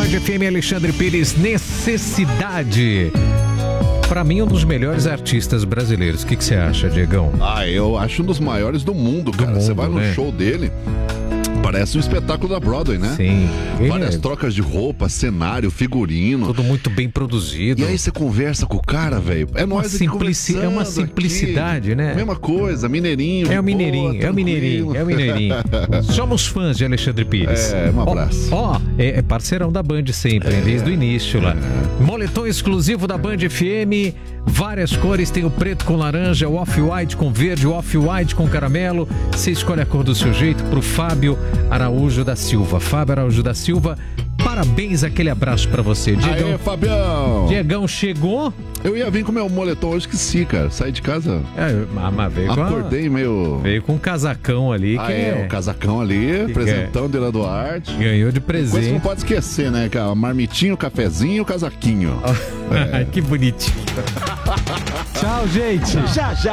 FM, Alexandre Pires, Necessidade. Pra mim, um dos melhores artistas brasileiros. O que você acha, Diegão? Eu acho um dos maiores do mundo, cara. Você vai no show dele, parece um espetáculo da Broadway, né? Sim. Várias trocas de roupa, cenário, figurino. Tudo muito bem produzido. E aí você conversa com o cara, velho. É nóis aqui conversando. É uma simplicidade, aqui. né? Mesma coisa, mineirinho. É o mineirinho, é o mineirinho, é o mineirinho. Somos fãs de Alexandre Pires. Um abraço. É parceirão da Band sempre, desde o início lá. Moletom exclusivo da Band FM, várias cores, tem o preto com laranja, o off-white com verde, o off-white com caramelo. Você escolhe a cor do seu jeito. Pro Fábio Araújo da Silva. Fábio Araújo da Silva, parabéns, aquele abraço pra você. Diegão. Aê, Fabião! Diegão chegou? Eu ia vir com meu moletom hoje, esqueci, cara. Saí de casa. Mas veio Acordei meio... Veio com um casacão ali. O casacão ali, apresentando Ira Duarte. Ganhou de presente. Coisa que não pode esquecer, né? Marmitinho, cafezinho, casaquinho. Que bonitinho. Tchau, gente. Já.